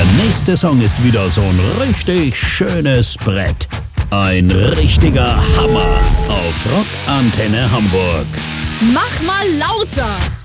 Der nächste Song ist wieder so ein richtig schönes Brett. Ein richtiger Hammer auf Rock Antenne Hamburg. Mach mal lauter!